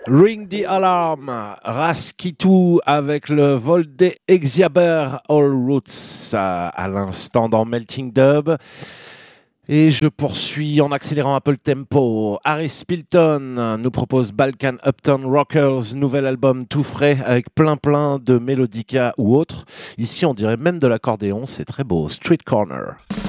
Ring the Alarm, Raskitu avec le vol des Exiaber All Roots à l'instant dans Melting Dub. Et je poursuis en accélérant un peu le tempo. Harry Spilton nous propose Balkan Uptown Rockers, nouvel album tout frais avec plein de mélodica ou autres. Ici on dirait même de l'accordéon, c'est très beau. Street Corner.